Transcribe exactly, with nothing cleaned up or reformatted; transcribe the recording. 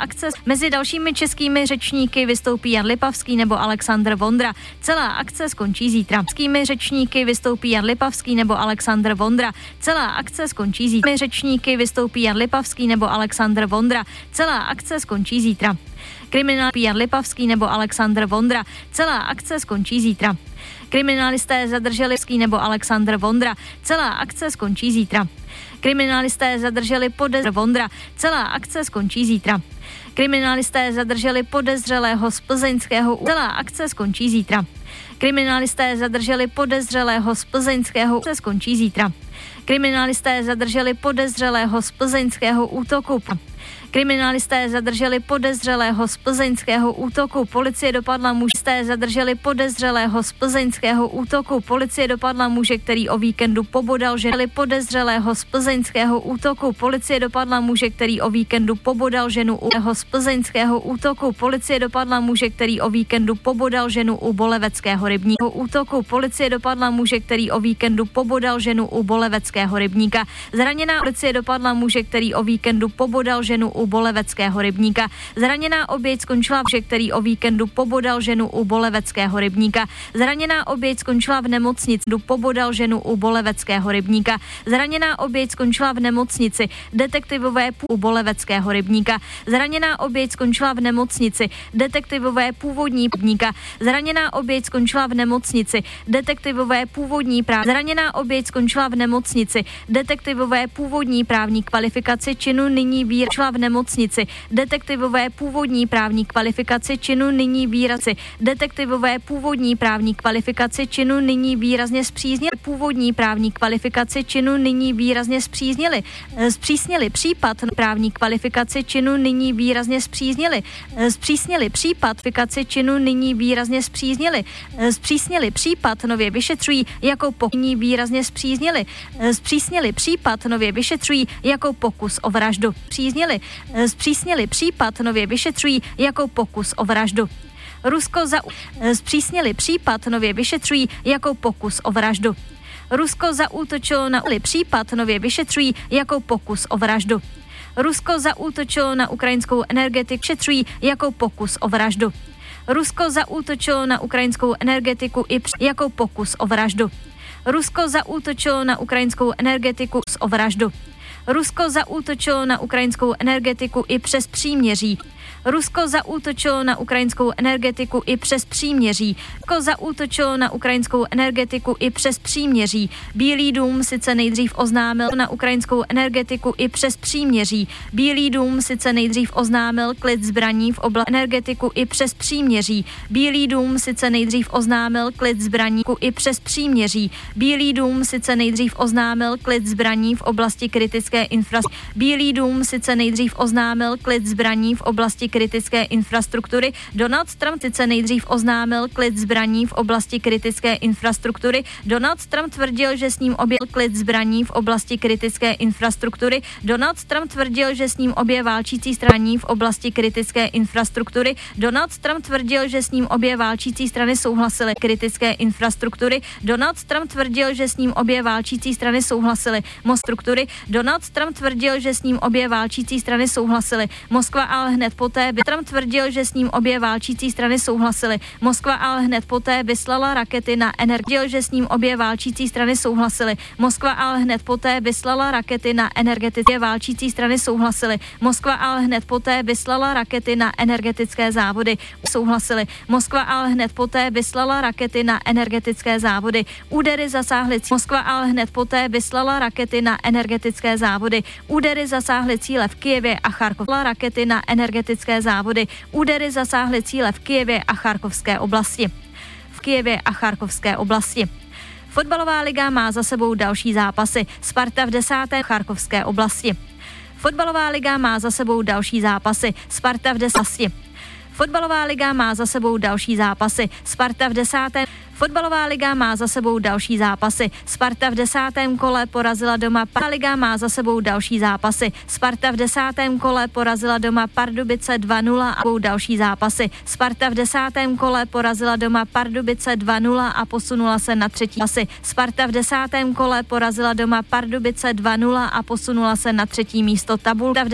akce. Mezi dalšími českými řečníky vystoupí Jan Lipavský nebo Alexandr Vondra. Celá akce skončí zítra. Českými řečníky vystoupí Jan Lipavský nebo Alexandr Vondra. Celá akce skončí zítra. Řečníky vystoupí Jan Lipavský nebo Alexandr Vondra. Celá akce skončí zítra. Kriminál Jan Lipavský nebo Alexandr Vondra. Celá akce skončí zítra. Kriminalisté zadrželi nebo Alexandr Vondra. Celá akce skončí zítra. Kriminalisté zadrželi podezřelého Vondra. Celá akce skončí zítra. Kriminalisté zadrželi podezřelého z plzeňského. Celá akce skončí zítra. Kriminalisté zadrželi podezřelého z plzeňského. Se skončí zítra. Kriminalisté zadrželi podezřelého z plzeňského útoku. Kriminalisté zadrželi podezřelého z plzeňského útoku. Policie dopadla muže. Zadrželi podezřelého z plzeňského útoku. Policie dopadla muže, který o víkendu pobodal ženu. Podezřelého z plzeňského útoku. Policie dopadla muže, který o víkendu pobodal ženu u z plzeňského útoku. Policie dopadla muže, který o víkendu pobodal ženu u Boleveckého rybníka. Útoku. Policie dopadla muže, který o víkendu pobodal ženu u Boleveckého rybníka. Zraněná policie dopadla muže, který o víkendu pobodal ženu u Boleveckého rybníka. Zraněná oběť skončila v který o víkendu pobodal ženu u Boleveckého rybníka. Zraněná oběť skončila v nemocnici, pobodal ženu u Boleveckého rybníka. Zraněná oběť skončila v nemocnici. Detektivové u Boleveckého rybníka. Zraněná oběť skončila v nemocnici. Detektivové původní rybníka. Zraněná oběť skončila v nemocnici. Detektivové původní práv. Zraněná oběť skončila v nemocnici. Detektivové původní právní kvalifikaci činu nyní výračila v nemocnici. Detektivové původní právní kvalifikaci činu nyní výrazci. Detektivové původní právní kvalifikaci činu nyní výrazně zpřísnili. Původní právní kvalifikaci činu nyní výrazně zpřísnili. Zpřísnili případ právní kvalifikaci činu nyní výrazně zpřísnili. Zpřísnili případ kvalifikaci činu nyní výrazně zpřísnili. Zpřísnili případ nově vyšetřují jako pokus výrazně zpřísnili. Zpřísnili případ nově vyšetřují jako pokus o vraždu. Zpřísnili Zpřísnili případ nově vyšetřují jako pokus o vraždu. Rusko za zpřísnili případ nově vyšetřují jako pokus o vraždu. Rusko zaútočilo na případ nově vyšetřují jako pokus o vraždu. Rusko zaútočilo na ukrajinskou energetiku vyšetřují jako pokus o vraždu. Rusko zaútočilo na ukrajinskou energetiku i jako pokus o vraždu. Rusko zaútočilo na ukrajinskou energetiku o vraždu. Rusko zaútočilo na ukrajinskou energetiku i přes příměří. Rusko zaútočilo na ukrajinskou energetiku i přes příměří. Rusko zaútočilo na ukrajinskou energetiku i přes příměří. Bílý dům sice nejdřív oznámil na ukrajinskou energetiku i přes příměří. Bílý dům sice nejdřív oznámil klid zbraní v oblasti energetiku i přes příměří. Bílý dům sice nejdřív oznámil klid zbraní i přes příměří. Bílý dům sice nejdřív oznámil klid zbraní v oblasti kritické infrastruktury. Bílý dům sice nejdřív oznámil klid zbraní v oblasti kritické infrastruktury. Donald Trump sice nejdřív oznámil klid zbraní v oblasti kritické infrastruktury. Donald Trump tvrdil, že s ním objevil klid zbraní v oblasti kritické infrastruktury. Donald Trump tvrdil, že s ním obě válčící strany v oblasti kritické infrastruktury. Donald Trump tvrdil, že s ním obě válčící strany souhlasily kritické infrastruktury. Donald Trump tvrdil, že s ním obě válčící strany souhlasily struktury. Donald Trump tvrdil, že s ním obě válčící strany souhlasily. Moskva ale hned poté Trump tvrdil, že s ním obě válčící strany souhlasily. Moskva ale hned poté vyslala rakety na energetiku, že s ním obě válčící strany souhlasily. Moskva ale hned poté vyslala rakety na energetické válčící strany souhlasily. Moskva ale hned poté vyslala rakety na energetické závody. Souhlasily. Moskva ale hned poté vyslala rakety na energetické závody. Údery zasáhly. Moskva ale hned poté vyslala rakety na energetické závody. Údery zasáhly cíle v Kyjevě a Charkově. Rakety na energetické závody. Údery zasáhly cíle v Kyjevě a Charkovské oblasti. V Kyjevě a Charkovské oblasti. Fotbalová liga má za sebou další zápasy. Sparta v desáté Charkovské oblasti. Fotbalová liga má za sebou další zápasy. Sparta v desátém. Fotbalová liga má za sebou další zápasy. Sparta v desátém. Fotbalová liga má za sebou další zápasy. Sparta v desátém kole porazila doma. Liga má za sebou další zápasy. Sparta v desátém kole porazila doma Pardubice dva nula a další zápasy. Sparta v desátém kole porazila doma Pardubice dva nula a posunula se na třetí asy. Sparta v desátém kole porazila doma Pardubice dva nula a posunula se na třetí místo tabulky.